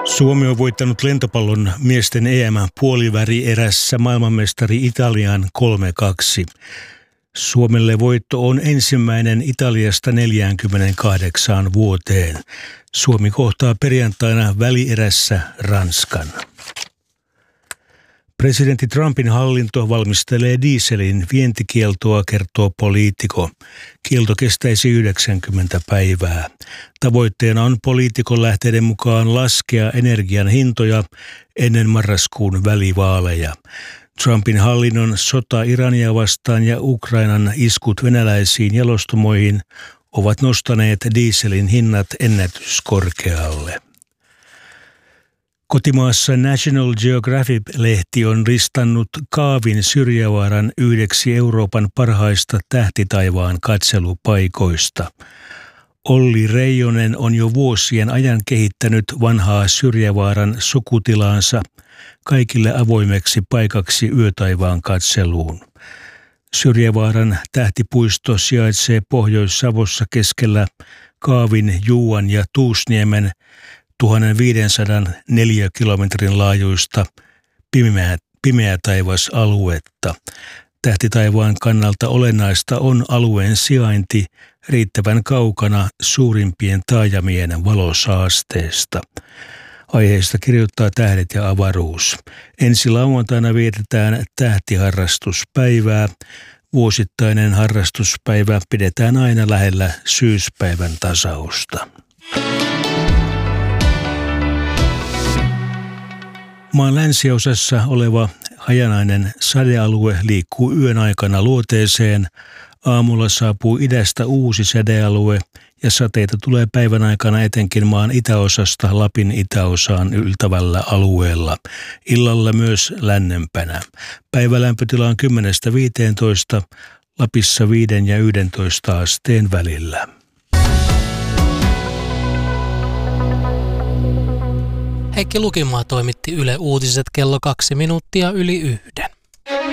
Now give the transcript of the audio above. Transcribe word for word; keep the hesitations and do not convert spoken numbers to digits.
Suomi on voittanut lentopallon miesten E M-puolivälierässä maailmanmestari Italian kolme kaksi. Suomelle voitto on ensimmäinen Italiasta neljäänkymmeneenkahdeksaan vuoteen. Suomi kohtaa perjantaina välierässä Ranskan. Presidentti Trumpin hallinto valmistelee dieselin vientikieltoa, kertoo Politico. Kielto kestäisi yhdeksänkymmentä päivää. Tavoitteena on Politicon lähteiden mukaan laskea energian hintoja ennen marraskuun välivaaleja. Trumpin hallinnon sota Irania vastaan ja Ukrainan iskut venäläisiin jalostamoihin ovat nostaneet dieselin hinnat ennätyskorkealle. Kotimaassa National Geographic-lehti on listannut Kaavin Syrjävaaran yhdeksi Euroopan parhaista tähtitaivaan katselupaikoista. Olli Reijonen on jo vuosien ajan kehittänyt vanhaa Syrjävaaran sukutilaansa kaikille avoimeksi paikaksi yötaivaan katseluun. Syrjävaaran tähtipuisto sijaitsee Pohjois-Savossa keskellä Kaavin, Juuan ja Tuusniemen tuhatviisisataa neliökilometrin laajuista pimeä, pimeä taivasaluetta. Tähtitaivaan kannalta olennaista on alueen sijainti riittävän kaukana suurimpien taajamien valosaasteesta. Aiheesta kirjoittaa Tähdet ja avaruus. Ensi lauantaina vietetään tähtiharrastuspäivää. Vuosittainen harrastuspäivä pidetään aina lähellä syyspäivän tasausta. Maan länsiosassa oleva hajanainen sadealue liikkuu yön aikana luoteeseen. Aamulla saapuu idästä uusi sadealue ja sateita tulee päivän aikana etenkin maan itäosasta Lapin itäosaan yltävällä alueella. Illalla myös lännempänä. Päivälämpötila on kymmenestä viiteentoista, Lapissa viiden ja yhdentoista asteen välillä. Heikki Lukimaa toimitti Yle Uutiset kello kaksi minuuttia yli yhden.